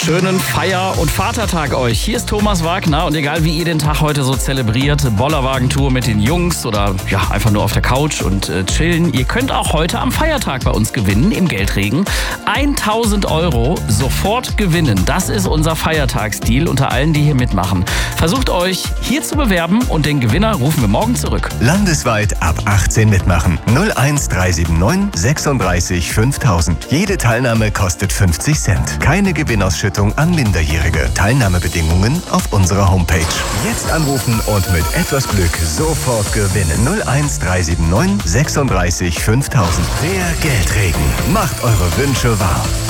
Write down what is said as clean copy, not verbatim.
schönen Feier- und Vatertag euch. Hier ist Thomas Wagner und egal wie ihr den Tag heute so zelebriert, Bollerwagentour mit den Jungs oder ja, einfach nur auf der Couch und chillen. Ihr könnt auch heute am Feiertag bei uns gewinnen im Geldregen. 1.000 € sofort gewinnen. Das ist unser Feiertagsdeal unter allen, die hier mitmachen. Versucht euch hier zu bewerben und den Gewinner rufen wir morgen zurück. Landesweit ab 18 mitmachen. 01379 36 5000. Jede Teilnahme kostet 50 Cent. Keine Gewinnausschüttung an Minderjährige. Teilnahmebedingungen auf unserer Homepage. Jetzt anrufen und mit etwas Glück sofort gewinnen. 01379 36 5000. Der Geldregen macht eure Wünsche wahr.